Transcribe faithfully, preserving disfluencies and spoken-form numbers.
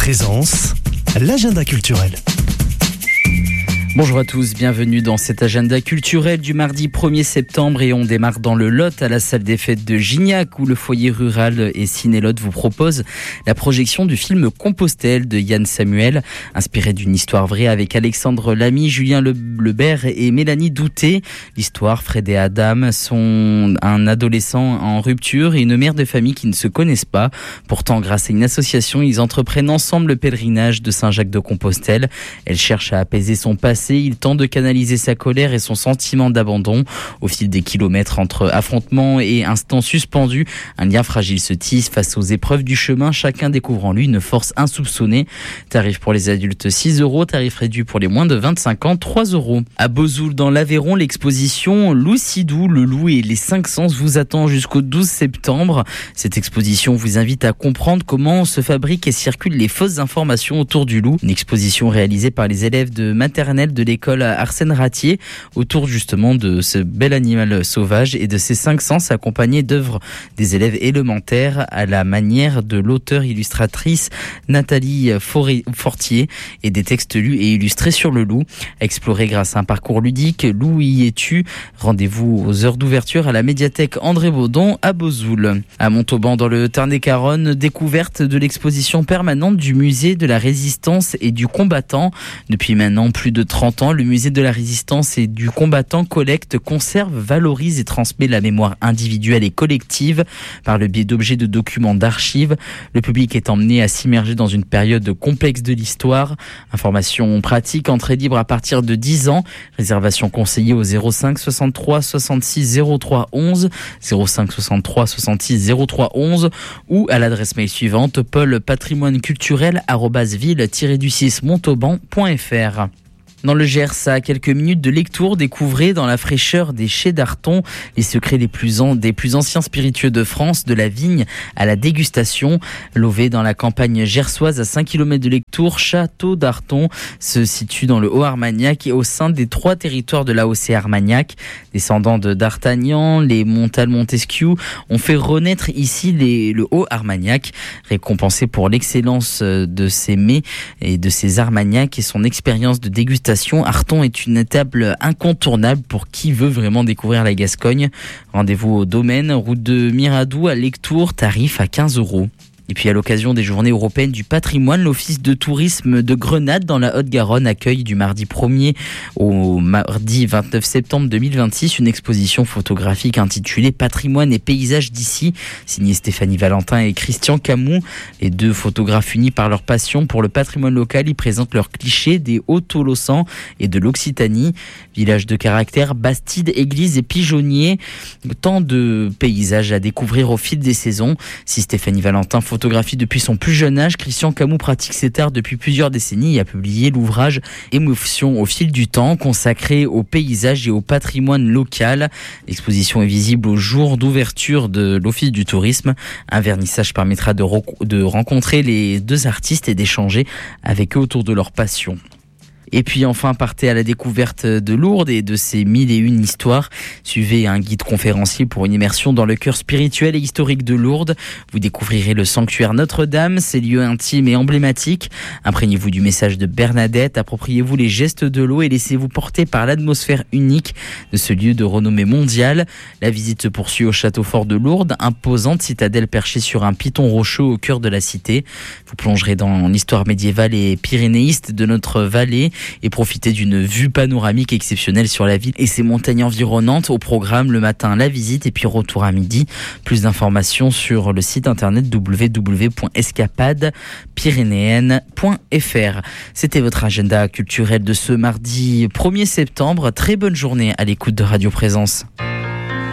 Présence, l'agenda culturel. Bonjour à tous, bienvenue dans cet agenda culturel du mardi premier septembre et on démarre dans le Lot à la salle des fêtes de Gignac où le foyer rural et Ciné-Lot vous propose la projection du film Compostelle de Yann Samuel, inspiré d'une histoire vraie avec Alexandre Lamy, Julien Le- Lebert et Mélanie Douté. L'histoire, Fred et Adam sont un adolescent en rupture et une mère de famille qui ne se connaissent pas. Pourtant, grâce à une association, ils entreprennent ensemble le pèlerinage de Saint-Jacques-de-Compostelle. Elle cherche à apaiser son passé. Il tente de canaliser sa colère et son sentiment d'abandon. Au fil des kilomètres entre affrontements et instants suspendus, un lien fragile se tisse face aux épreuves du chemin, chacun découvre en lui une force insoupçonnée. Tarif pour les adultes six euros, tarif réduit pour les moins de vingt-cinq ans, trois euros. À Bozoul dans l'Aveyron, l'exposition Loup Sidou, le loup et les cinq sens vous attend jusqu'au douze septembre. Cette exposition vous invite à comprendre comment se fabriquent et circulent les fausses informations autour du loup. Une exposition réalisée par les élèves de maternelle de l'école Arsène Ratier autour justement de ce bel animal sauvage et de ses cinq sens, accompagné d'œuvres des élèves élémentaires à la manière de l'auteure illustratrice Nathalie Fortier et des textes lus et illustrés sur le loup. Exploré grâce à un parcours ludique, Loup y es-tu? Rendez-vous aux heures d'ouverture à la médiathèque André Baudon à Bozoul. À Montauban dans le Tarn-et-Garonne, découverte de l'exposition permanente du musée de la résistance et du combattant. Depuis maintenant plus de trente ans, le musée de la résistance et du combattant collecte, conserve, valorise et transmet la mémoire individuelle et collective par le biais d'objets, de documents, d'archives. Le public est emmené à s'immerger dans une période complexe de l'histoire. Information pratique, entrée libre à partir de dix ans. Réservation conseillée au zéro cinq soixante-trois soixante-six zéro trois onze, zéro cinq soixante-trois soixante-six zéro trois onze ou à l'adresse mail suivante paul patrimoine culturel arobase ville tiret du six montauban point f r. Dans le Gers, à quelques minutes de Lectoure, découvrez dans la fraîcheur des chais d'Arton les secrets des plus, an- des plus anciens spiritueux de France, de la vigne à la dégustation. Lové dans la campagne gersoise à cinq kilomètres de Lectoure, Château d'Arton se situe dans le Haut-Armagnac et au sein des trois territoires de l'A O C Armagnac. Descendants de D'Artagnan, les Montal-Montesquieu ont fait renaître ici les, le Haut-Armagnac, récompensé pour l'excellence de ses mets et de ses Armagnacs et son expérience de dégustation. Arton est une table incontournable pour qui veut vraiment découvrir la Gascogne. Rendez-vous au domaine, route de Miradou à Lectoure, tarif à quinze euros. Et puis à l'occasion des journées européennes du patrimoine, l'office de tourisme de Grenade dans la Haute-Garonne accueille du mardi premier au mardi vingt-neuf septembre deux mille vingt-six une exposition photographique intitulée Patrimoine et paysages d'ici, signée Stéphanie Valentin et Christian Camus. Les deux photographes unis par leur passion pour le patrimoine local, ils présentent leurs clichés des Hauts-Tolosan et de l'Occitanie. Village de caractère, Bastide, église et pigeonnier. Tant de paysages à découvrir au fil des saisons. Si Stéphanie Valentin photographie depuis son plus jeune âge, Christian Camus pratique cet art depuis plusieurs décennies et a publié l'ouvrage Émotion au fil du temps, consacré au paysage et au patrimoine local. L'exposition est visible au jour d'ouverture de l'Office du tourisme. Un vernissage permettra de, re- de rencontrer les deux artistes et d'échanger avec eux autour de leur passion. Et puis enfin, partez à la découverte de Lourdes et de ses mille et une histoires. Suivez un guide conférencier pour une immersion dans le cœur spirituel et historique de Lourdes. Vous découvrirez le sanctuaire Notre-Dame, ses lieux intimes et emblématiques. Imprégnez-vous du message de Bernadette, appropriez-vous les gestes de l'eau et laissez-vous porter par l'atmosphère unique de ce lieu de renommée mondiale. La visite se poursuit au château fort de Lourdes, imposante citadelle perchée sur un piton rocheux au cœur de la cité. Vous plongerez dans l'histoire médiévale et pyrénéiste de notre vallée et profiter d'une vue panoramique exceptionnelle sur la ville et ses montagnes environnantes. Au programme, le matin, la visite et puis retour à midi. Plus d'informations sur le site internet w w w point escapade pyrénéenne point f r. C'était votre agenda culturel de ce mardi premier septembre. Très bonne journée à l'écoute de Radio Présence.